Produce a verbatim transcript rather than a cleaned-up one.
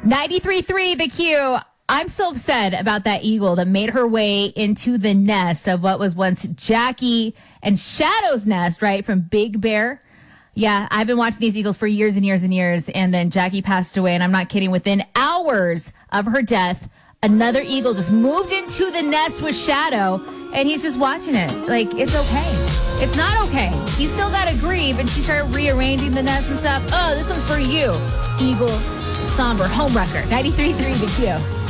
ninety-three point three The Q. I'm so upset about that eagle that made her way into the nest of what was once Jackie and Shadow's nest, right, from Big Bear. Yeah, I've been watching these eagles for years and years and years, and then Jackie passed away, and I'm not kidding. Within hours of her death, another eagle just moved into the nest with Shadow, and he's just watching it. Like, it's okay. It's not okay. He's still got to grieve, and she started rearranging the nest and stuff. Oh, this one's for you, eagle somber homewrecker. ninety-three point three The Q.